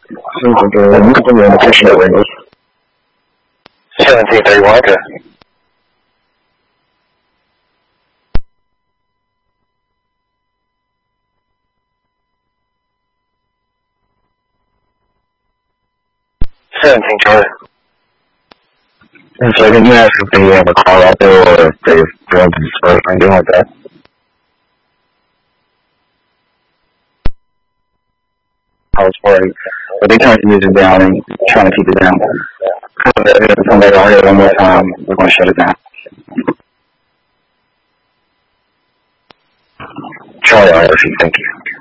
You can put me in the picture windows. 1731, okay. And so did you ask if they have a car out there or if they've drugs dispersed or anything like that? House party. But they turned the music down and trying to keep it down. If somebody will hear it one more time, we're going to shut it down. Charlie, thank you.